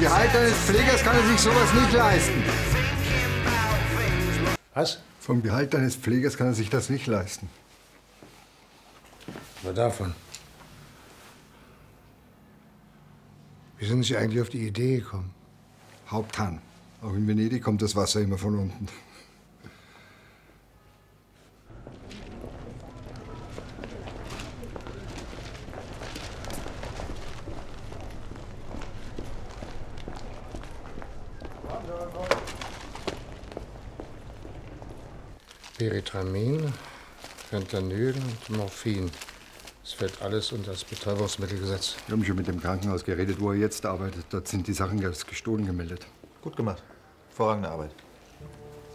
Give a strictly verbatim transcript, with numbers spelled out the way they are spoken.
Gehalt eines Pflegers kann er sich sowas nicht leisten. Was? Vom Gehalt eines Pflegers kann er sich das nicht leisten. Aber davon. Wie sind Sie eigentlich auf die Idee gekommen? Haupthahn. Auch in Venedig kommt das Wasser immer von unten. Erythramin, Fentanyl und Morphin. Das fällt alles unter das Betäubungsmittelgesetz. Wir haben schon mit dem Krankenhaus geredet, wo er jetzt arbeitet. Dort sind die Sachen als gestohlen gemeldet. Gut gemacht. Hervorragende Arbeit.